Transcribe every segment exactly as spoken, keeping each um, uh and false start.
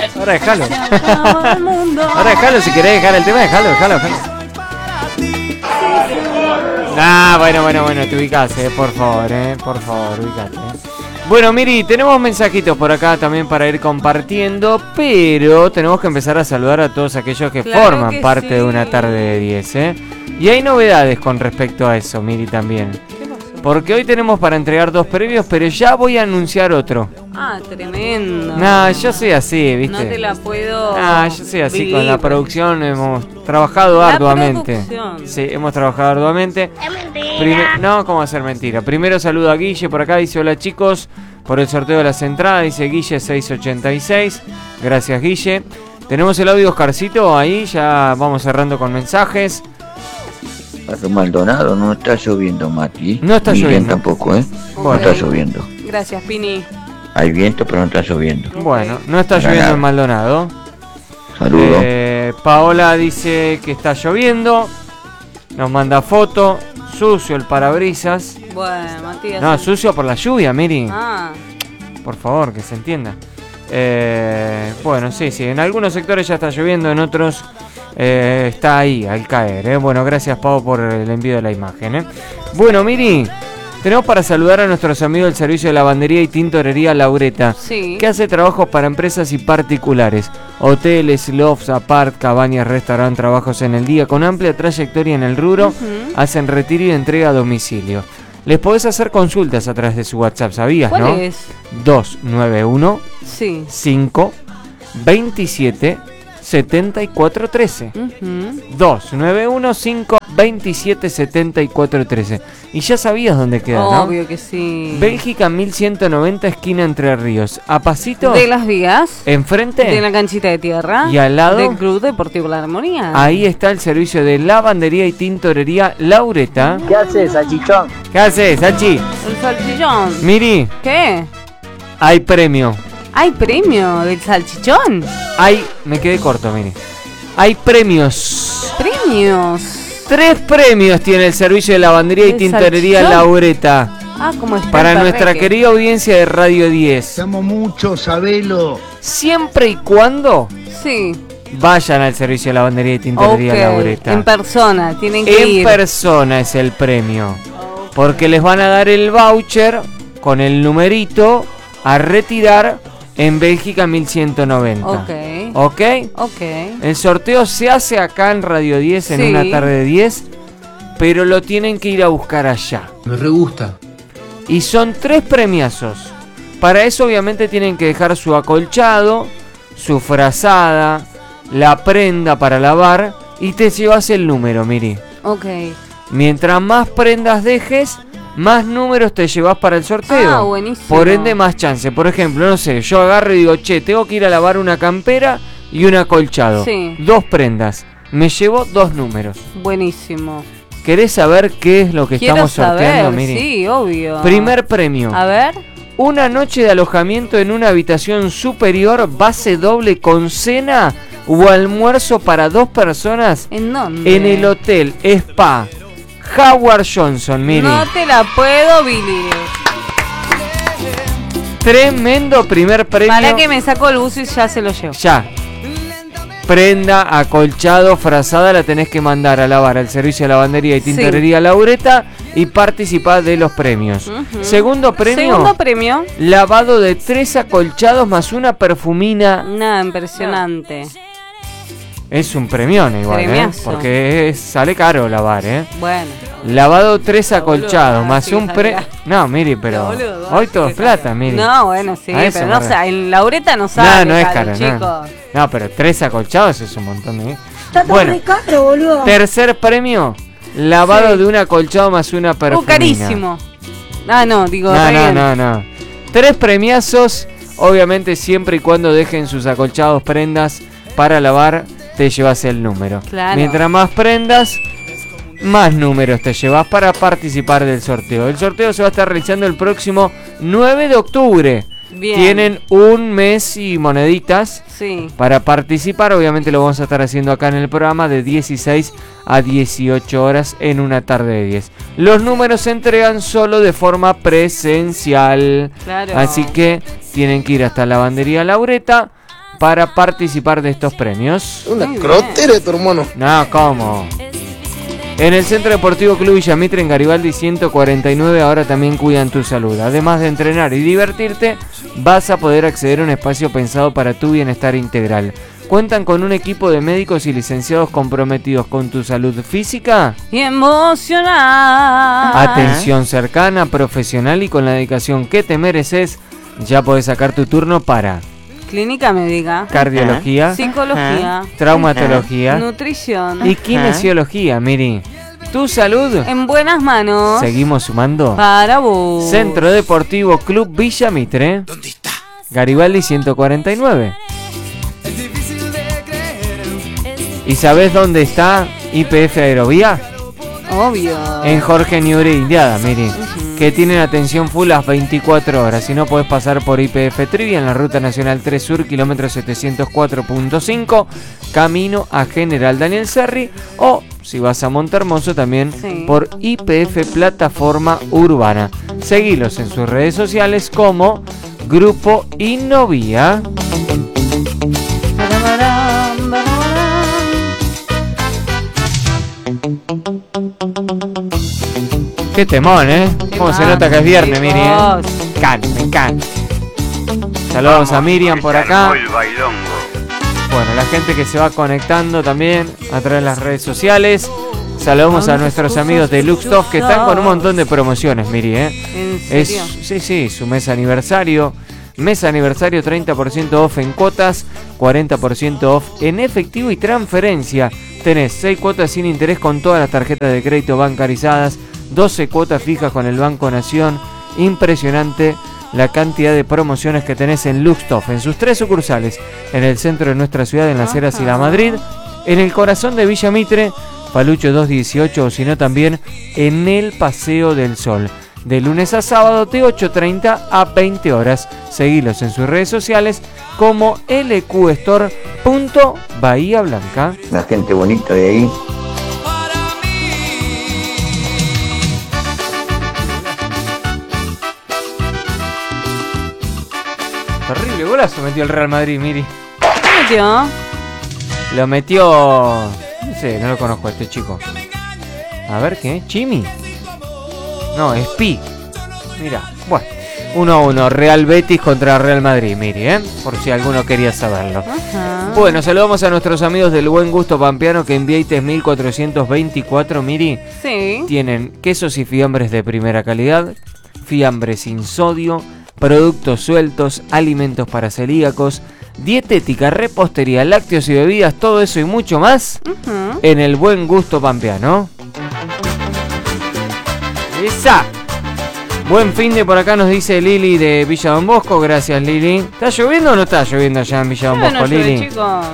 Ahora déjalo. Ahora déjalo, si querés dejar el tema, déjalo, déjalo, déjalo. Ah, bueno, bueno, bueno, te ubicás, eh, por favor, eh, por favor, ubicate. Eh. Bueno, Miri, tenemos mensajitos por acá también para ir compartiendo, pero tenemos que empezar a saludar a todos aquellos que claro forman que parte sí. de una tarde de diez, ¿eh? Y hay novedades con respecto a eso, Miri, también. ¿Qué pasó? Porque hoy tenemos para entregar dos premios, pero ya voy a anunciar otro. Ah, tremendo. No, yo soy así, ¿viste? No te la puedo. Ah, yo soy así, vivir. con la producción hemos trabajado La arduamente. producción. Sí, hemos trabajado arduamente. Es mentira. Prime- no, ¿cómo hacer mentira? Primero saludo a Guille por acá, dice hola chicos, por el sorteo de las entradas, dice Guille seiscientos ochenta y seis. Gracias Guille. Tenemos el audio Oscarcito ahí, ya vamos cerrando con mensajes. Barrio Maldonado no está lloviendo, Mati. No está Miguel lloviendo. tampoco, ¿eh? Bueno. No está lloviendo. Gracias, Pini. Hay viento, pero no está lloviendo. Bueno, no está Para lloviendo nada. en Maldonado. Saludos. Eh, Paola dice que está lloviendo. Nos manda foto. Sucio el parabrisas. Bueno, Matías. No, sucio por la lluvia, Miri. Ah, Por favor, que se entienda. Eh, bueno, sí, sí. En algunos sectores ya está lloviendo, en otros eh, está ahí, al caer. ¿eh? Bueno, gracias, Pau, por el envío de la imagen. ¿eh? Bueno, Miri, tenemos para saludar a nuestros amigos del servicio de lavandería y tintorería Laureta, sí. que hace trabajos para empresas y particulares. Hoteles, lofts, apart, cabañas, restaurantes, trabajos en el día, con amplia trayectoria en el rubro. Ujú. Hacen retiro y entrega a domicilio. Les podés hacer consultas a través de su WhatsApp, ¿sabías, ¿Cuál no? es? dos nueve uno Sí. cinco veintisiete setenta y cuatro trece. Ujú. dos nueve uno cinco veintisiete setenta y cuatro trece. Y ya sabías dónde queda, ¿no? Obvio que sí. Bélgica mil ciento noventa, esquina Entre Ríos. A pasito, De las vías. enfrente, De la canchita de tierra. y al lado, Del Club Deportivo La Armonía. ahí está el servicio de lavandería y tintorería Laureta. ¿Qué haces, salchichón? ¿Qué haces, Sachi? El salchichón. Miri, ¿Qué? hay premio. ¿Hay premio del salchichón? Hay, me quedé corto, Miri. Hay premios. Premios. Tres premios tiene el servicio de lavandería y ¿El tintorería salchichón? Laureta Ah, como está para el nuestra perreque. querida audiencia de Radio diez. Te amo mucho, sabelo. Siempre y cuando Sí. vayan al servicio de lavandería y tintorería Ok. Laureta. En persona. Tienen que En ir. persona es el premio. Ok. Porque les van a dar el voucher con el numerito a retirar en Bélgica mil ciento noventa. Ok. ¿Ok? Ok. El sorteo se hace acá en Radio diez en Sí. una tarde de diez, pero lo tienen que ir a buscar allá. Me re gusta. Y son tres premiazos. Para eso obviamente tienen que dejar su acolchado, su frazada, la prenda para lavar y te llevas el número, Miri. Ok. Mientras más prendas dejes, más números te llevas para el sorteo. Ah, buenísimo. Por ende, más chance. Por ejemplo, no sé, yo agarro y digo, che, tengo que ir a lavar una campera y un acolchado. Sí. Dos prendas. Me llevo dos números. Buenísimo. ¿Querés saber qué es lo que Quiero estamos sorteando, saber, Miri? sí, obvio. Primer premio. A ver. Una noche de alojamiento en una habitación superior, base doble con cena o almuerzo para dos personas ¿En dónde? en el hotel Spa Howard Johnson, Miri. No te la puedo, Billy. Tremendo primer premio. Para que me saco el buzo y ya se lo llevo. Ya. Prenda, acolchado, frazada, la tenés que mandar a lavar al servicio de lavandería y tintorería Laureta y participar de los premios. Ujú. Segundo premio, Segundo premio. lavado de tres acolchados más una perfumina. Nada, impresionante. Es un premión igual, ¿eh? Premiazo. Porque es- sale caro lavar, ¿eh? Bueno. Lavado tres acolchados boludo, más sí, un pre... sale No, miri, pero No, boludo, hoy sí todo que es plata, sale. miri. No, bueno, sí, A eso pero me no re- sé, en Laureta no No, sale, no es caro, caro, no. chicos. No, pero tres acolchados es un montón de... Está todo Bueno, re caro, boludo. tercer premio, lavado Sí. de un acolchado más una perfumina. Uh, carísimo. Ah, no, digo, No, re no, bien. no, no. Tres premiazos, obviamente siempre y cuando dejen sus acolchados prendas para lavar, te llevas el número. Claro. Mientras más prendas, más números te llevas para participar del sorteo. El sorteo se va a estar realizando el próximo nueve de octubre. Bien. Tienen un mes y moneditas Sí. para participar. Obviamente lo vamos a estar haciendo acá en el programa de dieciséis a dieciocho horas en una tarde de diez. Los números se entregan solo de forma presencial. Claro. Así que tienen que ir hasta la lavandería Laureta, para participar de estos premios. Una Muy crotera de tu hermano. No, ¿cómo? En el Centro Deportivo Club Villamitre en Garibaldi ciento cuarenta y nueve ahora también cuidan tu salud. Además de entrenar y divertirte, vas a poder acceder a un espacio pensado para tu bienestar integral. Cuentan con un equipo de médicos y licenciados comprometidos con tu salud física, Y emocional. atención cercana, profesional y con la dedicación que te mereces. Ya podés sacar tu turno para Clínica médica. cardiología, Psicología. traumatología Nutrición. y kinesiología. Miri, tu salud. En buenas manos. Seguimos sumando. Para vos. Centro Deportivo Club Villamitre. ¿Dónde está? Garibaldi ciento cuarenta y nueve. ¿Y sabés dónde está I P F Aerovía? Obvio. En Jorge Newbery Indiada, miri. Que tienen atención full las veinticuatro horas. Si no, podés pasar por I P F Trivia en la Ruta Nacional tres Sur, kilómetro setecientos cuatro punto cinco, camino a General Daniel Serri. O, si vas a Montermoso, también Sí. por I P F Plataforma Urbana. Seguilos en sus redes sociales como Grupo Innovia. Barabarán, barabarán. Qué temón, ¿eh? Cómo se nota que es viernes, Miri, ¿eh? Chicos. Me encanta, me encanta. Saludos a Miriam por acá. Bueno, la gente que se va conectando también a través de las redes sociales. Saludamos a nuestros amigos de Luxtoff que están con un montón de promociones, Miri, ¿eh? ¿En Es, serio? sí, sí, su mes aniversario. Mes aniversario, treinta por ciento off en cuotas, cuarenta por ciento off en efectivo y transferencia. Tenés seis cuotas sin interés con todas las tarjetas de crédito bancarizadas, doce cuotas fijas con el Banco Nación. Impresionante la cantidad de promociones que tenés en Luxtoff, en sus tres sucursales, en el centro de nuestra ciudad, en Las Heras y La Madrid, en el corazón de Villa Mitre, Palucho doscientos dieciocho, o si no también en el Paseo del Sol. De lunes a sábado de ocho treinta a veinte horas. Seguilos en sus redes sociales como L Q Store punto Bahía Blanca. La gente bonita de ahí. Terrible golazo metió el Real Madrid, Miri. ¿Qué metió? Lo metió... No sé, no lo conozco a este chico. A ver, ¿qué? ¿Chimi? No, es Pi. Mira, bueno. uno a uno, Real Betis contra Real Madrid, Miri, ¿eh? Por si alguno quería saberlo. Ajá. Bueno, saludamos a nuestros amigos del Buen Gusto Pampeano que en Vieites mil cuatrocientos veinticuatro, Miri, Sí. tienen quesos y fiambres de primera calidad, fiambres sin sodio, productos sueltos, alimentos para celíacos, dietética, repostería, lácteos y bebidas, todo eso y mucho más Ujú. en el Buen Gusto Pampeano. ¡Esa! Buen fin de por acá nos dice Lili de Villa Don Bosco. Gracias, Lili. ¿Está lloviendo o no está lloviendo allá en Villa Don Bueno, Bosco, llueve, Lili? chicos.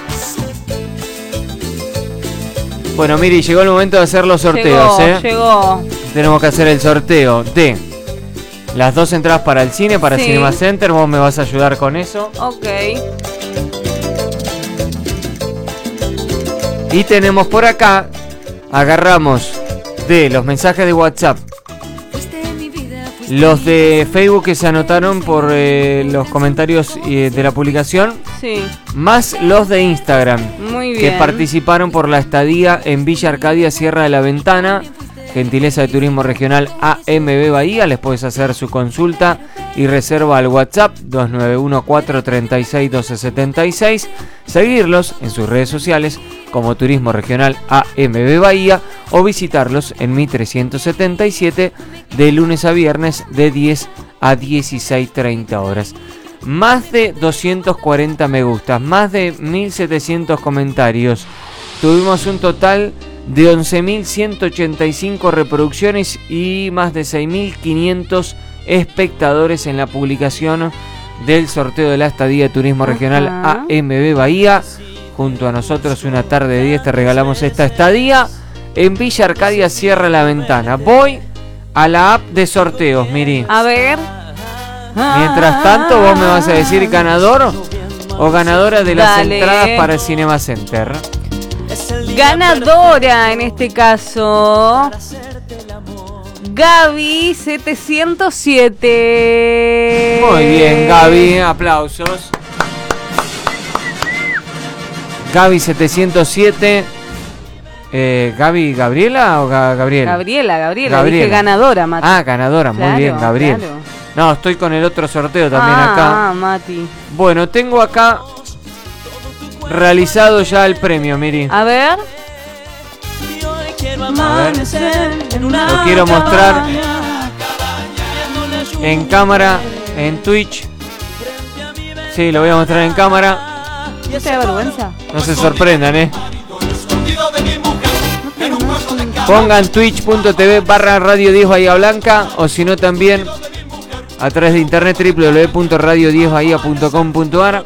Bueno, Miri, llegó el momento de hacer los sorteos, llegó, ¿eh? Llegó. Tenemos que hacer el sorteo de las dos entradas para el cine, para Sí. Cinema Center. Vos me vas a ayudar con eso. Ok. Y tenemos por acá, agarramos de los mensajes de WhatsApp, los de Facebook que se anotaron por eh, los comentarios eh, de la publicación, Sí. más los de Instagram, Muy que bien. participaron por la estadía en Villa Arcadia, Sierra de la Ventana, gentileza de Turismo Regional A M B Bahía. Les puedes hacer su consulta y reserva al WhatsApp dos nueve uno cuatro tres seis uno dos siete seis. Seguirlos en sus redes sociales como Turismo Regional A M B Bahía o visitarlos en Mi trescientos setenta y siete de lunes a viernes de diez a dieciséis treinta horas. Más de doscientos cuarenta me gustas, más de mil setecientos comentarios. Tuvimos un total de once mil ciento ochenta y cinco reproducciones y más de seis mil quinientos espectadores en la publicación del sorteo de la estadía de Turismo Regional Ajá. A M B Bahía. Junto a nosotros, una tarde de diez, te regalamos esta estadía en Villa Arcadia, Sierra La Ventana. Voy a la app de sorteos, Miri. A ver. Mientras tanto, vos me vas a decir ganador o ganadora de las Dale. entradas para el Cinema Center. Ganadora en este caso. Gaby setecientos siete. Muy bien, Gaby, aplausos. Gaby setecientos siete. Eh, ¿Gaby Gabriela o Ga- Gabriela? Gabriela, Gabriela, Gabriela. dije ganadora, Mati. Ah, ganadora, Claro, muy bien, Gabriel. claro. No, estoy con el otro sorteo también ah, acá. Ah, Mati. Bueno, tengo acá realizado ya el premio, Miri. A ver. A ver. Lo quiero mostrar en cámara, en Twitch. Sí, lo voy a mostrar en cámara. ¿No te da vergüenza? No se sorprendan, eh. Pongan twitch.tv barra Radio diez Bahía Blanca, o si no también a través de internet w w w punto radio diez bahía punto com punto a r.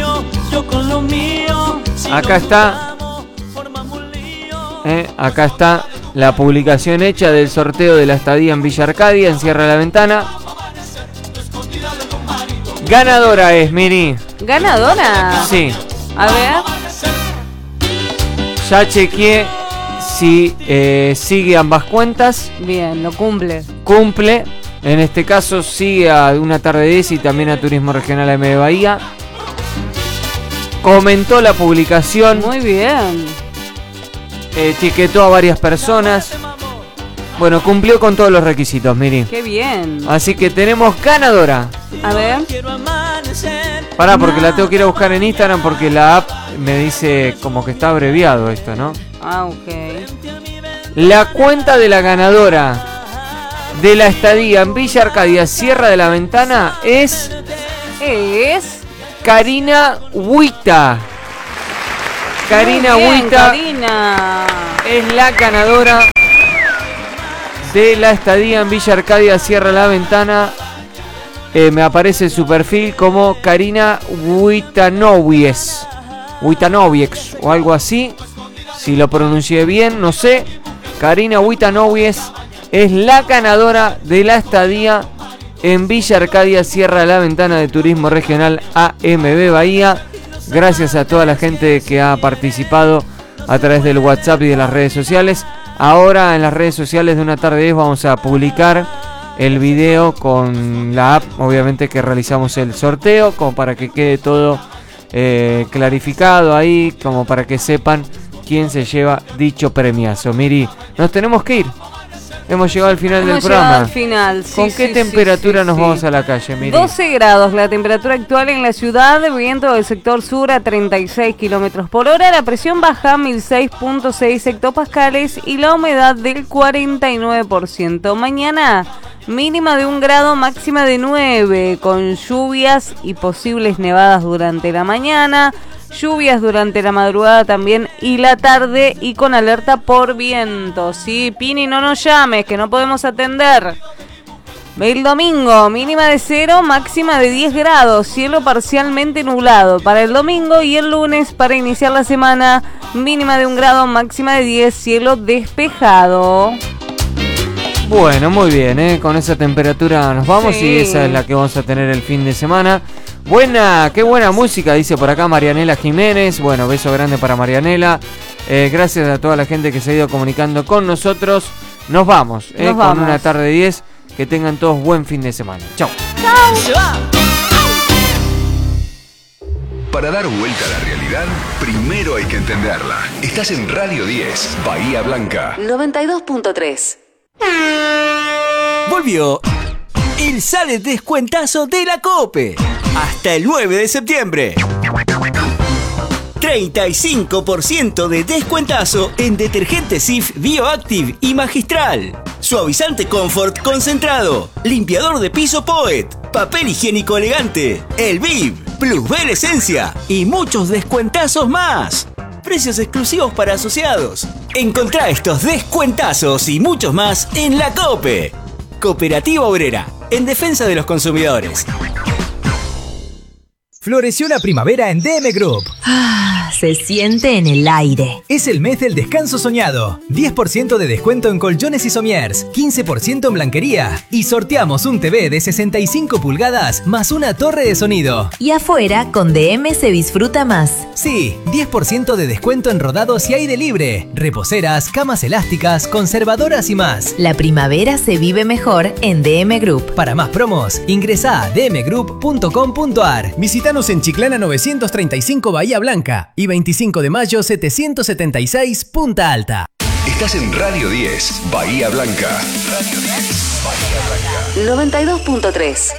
Acá está, eh, acá está la publicación hecha del sorteo de la estadía en Villa Arcadia, en Sierra de la Ventana. Ganadora es, Miri. ¿Ganadora? Sí, A ver. ya chequeé si eh, sigue ambas cuentas. Bien, lo cumple. Cumple, en este caso sigue a Una Tarde diez y también a Turismo Regional M de Bahía. Comentó la publicación, Muy bien. etiquetó a varias personas. Bueno, cumplió con todos los requisitos, Miri. Qué bien. Así que tenemos ganadora. A ver. Pará, porque la tengo que ir a buscar en Instagram porque la app me dice como que está abreviado esto, ¿no? Ah, ok. La cuenta de la ganadora de la estadía en Villa Arcadia, Sierra de la Ventana, es Es. Karina Huita. Karina Muy bien, Huita Karina. es la ganadora de la estadía en Villa Arcadia, Sierra de la Ventana. Eh, me aparece su perfil como Karina Huitanovies. Huitanovies o algo así. Si lo pronuncié bien, no sé. Karina Huitanovies es la ganadora de la estadía en Villa Arcadia, Sierra de la Ventana de Turismo Regional A M B Bahía. Gracias a toda la gente que ha participado a través del WhatsApp y de las redes sociales. Ahora en las redes sociales de Una Tarde diez vamos a publicar el video con la app, obviamente, que realizamos el sorteo, como para que quede todo eh, clarificado ahí, como para que sepan quién se lleva dicho premiazo. Miri, nos tenemos que ir. Hemos llegado al final Hemos del llegado programa. al final. Sí, ¿Con qué sí, temperatura sí, sí, nos sí. vamos a la calle, Miri? doce grados la temperatura actual en la ciudad, viento del sector sur a treinta y seis kilómetros por hora, la presión baja mil seis punto seis hectopascales y la humedad del cuarenta y nueve por ciento. Mañana mínima de un grado, máxima de nueve, con lluvias y posibles nevadas durante la mañana, lluvias durante la madrugada también y la tarde, y con alerta por viento. Sí, Pini, no nos llames, que no podemos atender. El domingo, mínima de cero, máxima de diez grados, cielo parcialmente nublado para el domingo, y el lunes, para iniciar la semana, mínima de un grado, máxima de diez, cielo despejado. Bueno, muy bien, ¿eh? Con esa temperatura nos vamos, Sí. y esa es la que vamos a tener el fin de semana. Buena, qué buena música, dice por acá Marianela Jiménez. Bueno, beso grande para Marianela. Eh, gracias a toda la gente que se ha ido comunicando con nosotros. Nos vamos, ¿eh? Nos Con vamos. Una Tarde diez. Que tengan todos buen fin de semana. Chau. Para dar vuelta a la realidad, primero hay que entenderla. Estás en Radio diez, Bahía Blanca. noventa y dos punto tres. Volvió el Sale Descuentazo de la COPE. Hasta el nueve de septiembre. treinta y cinco por ciento de descuentazo en detergente Cif Bioactive y Magistral. Suavizante Comfort concentrado. Limpiador de piso Poet. Papel higiénico elegante. El Viv. Plusbel Esencia. Y muchos descuentazos más. Precios exclusivos para asociados. Encontrá estos descuentazos y muchos más en la COPE. Cooperativa Obrera. En defensa de los consumidores. Floreció la primavera en D M Group. Ah, se siente en el aire. Es el mes del descanso soñado. diez por ciento de descuento en colchones y somiers, quince por ciento en blanquería. Y sorteamos un T V de sesenta y cinco pulgadas más una torre de sonido. Y afuera, con D M se disfruta más. Sí, diez por ciento de descuento en rodados y aire libre. Reposeras, camas elásticas, conservadoras y más. La primavera se vive mejor en D M Group. Para más promos, ingresa a d m group punto com punto a r. Visítanos Visítanos en Chiclana novecientos treinta y cinco Bahía Blanca y veinticinco de mayo setecientos setenta y seis Punta Alta. Estás en Radio diez, Bahía Blanca. Radio diez, Bahía Blanca. noventa y dos punto tres.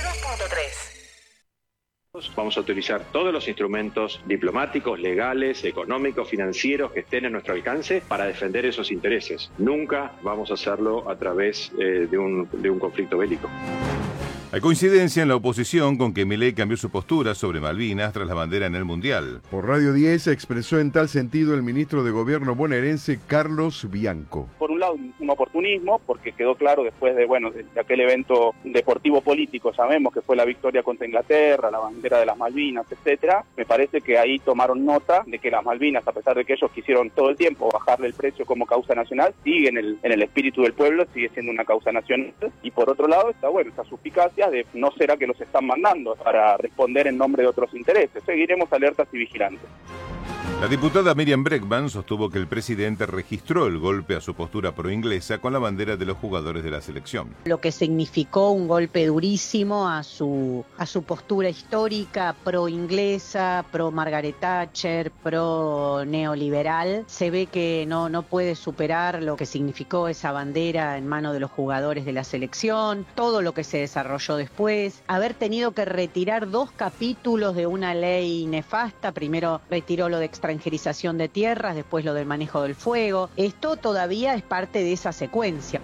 Vamos a utilizar todos los instrumentos diplomáticos, legales, económicos, financieros que estén a nuestro alcance para defender esos intereses. Nunca vamos a hacerlo a través eh, de, un, de un conflicto bélico. Hay coincidencia en la oposición con que Milei cambió su postura sobre Malvinas tras la bandera en el Mundial. Por Radio diez expresó en tal sentido el ministro de Gobierno bonaerense Carlos Bianco. Por un lado, un oportunismo, porque quedó claro después de, bueno, de aquel evento deportivo político, sabemos que fue la victoria contra Inglaterra, la bandera de las Malvinas, etcétera. Me parece que ahí tomaron nota de que las Malvinas, a pesar de que ellos quisieron todo el tiempo bajarle el precio como causa nacional, sigue en el, en el espíritu del pueblo, sigue siendo una causa nacional. Y por otro lado está, bueno, esta suspicacia de no será que los están mandando para responder en nombre de otros intereses. Seguiremos alertas y vigilantes. La diputada Miriam Bregman sostuvo que el presidente registró el golpe a su postura pro-inglesa con la bandera de los jugadores de la selección. Lo que significó un golpe durísimo a su, a su postura histórica pro-inglesa, pro-Margaret Thatcher, pro-neoliberal. Se ve que no, no puede superar lo que significó esa bandera en manos de los jugadores de la selección, todo lo que se desarrolló después, haber tenido que retirar dos capítulos de una ley nefasta. Primero retiró lo de extranjerización de tierras, después lo del manejo del fuego. Esto todavía es parte de esa secuencia.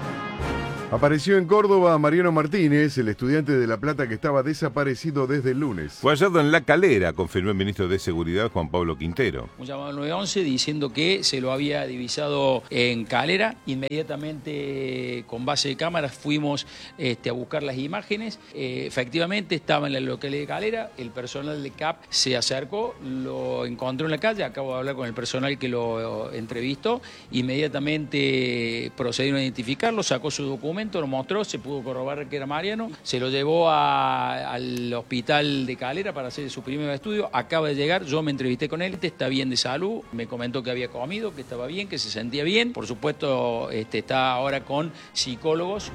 Apareció en Córdoba Mariano Martínez, el estudiante de La Plata que estaba desaparecido desde el lunes. Fue hallado en La Calera, confirmó el ministro de Seguridad Juan Pablo Quintero. Un llamado al nueve once diciendo que se lo había divisado en Calera. Inmediatamente, con base de cámaras, fuimos este, a buscar las imágenes. Eh, efectivamente, estaba en la localidad de Calera. El personal de C A P se acercó, lo encontró en la calle. Acabo de hablar con el personal que lo entrevistó. Inmediatamente procedieron a identificarlo, sacó su documento, lo mostró, se pudo corroborar que era Mariano, se lo llevó a, al hospital de Calera para hacer su primer estudio, acaba de llegar, yo me entrevisté con él, está bien de salud, me comentó que había comido, que estaba bien, que se sentía bien, por supuesto este, está ahora con psicólogos.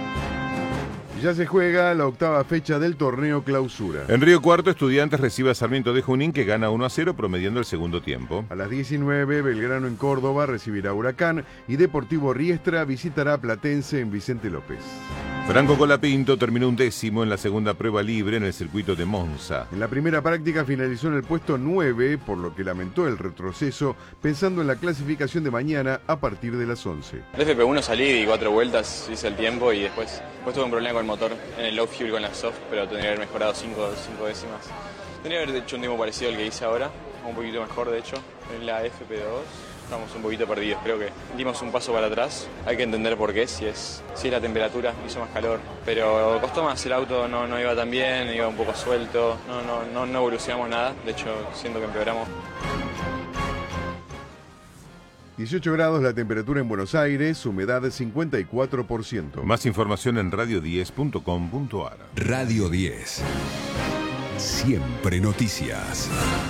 Ya se juega la octava fecha del torneo Clausura. En Río Cuarto, Estudiantes recibe a Sarmiento de Junín, que gana uno a cero promediando el segundo tiempo. A las diecinueve, Belgrano en Córdoba recibirá a Huracán y Deportivo Riestra visitará a Platense en Vicente López. Franco Colapinto terminó un décimo en la segunda prueba libre en el circuito de Monza. En la primera práctica finalizó en el puesto nueve, por lo que lamentó el retroceso, pensando en la clasificación de mañana a partir de las once. De F P uno salí y cuatro vueltas hice el tiempo y después, después tuve un problema con el motor en el low fuel con la soft, pero tendría que haber mejorado cinco, cinco décimas. Tendría que haber hecho un tiempo parecido al que hice ahora, un poquito mejor de hecho, en la F P dos. Estamos un poquito perdidos, creo que dimos un paso para atrás. Hay que entender por qué, si es, si es la temperatura, hizo más calor. Pero costó más, el auto no, no iba tan bien, iba un poco suelto, no, no, no, no evolucionamos nada, de hecho siento que empeoramos. dieciocho grados la temperatura en Buenos Aires, humedad cincuenta y cuatro por ciento. Más información en radio diez punto com punto a r. Radio diez. Siempre noticias.